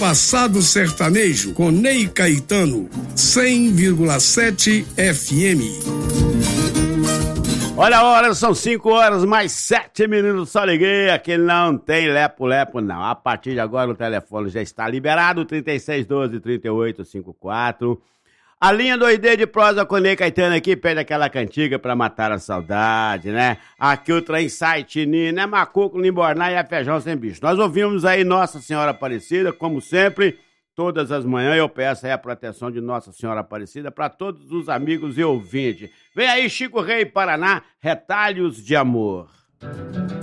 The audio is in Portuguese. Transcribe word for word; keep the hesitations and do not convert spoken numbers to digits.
Passado Sertanejo com Ney Caetano, cem vírgula sete F M. Olha a hora, são cinco horas mais sete minutos, só liguei, aqui não tem lepo-lepo não. A partir de agora o telefone já está liberado, trinta e seis, doze, trinta e oito, cinquenta e quatro. A linha do I D de prosa com Ney Caetano aqui pede aquela cantiga pra matar a saudade, né? Aqui o trem sai tinindo, é macuco, limborná e é feijão sem bicho. Nós ouvimos aí Nossa Senhora Aparecida, como sempre, todas as manhãs eu peço aí a proteção de Nossa Senhora Aparecida para todos os amigos e ouvintes. Vem aí Chico Rei Paraná, Retalhos de Amor.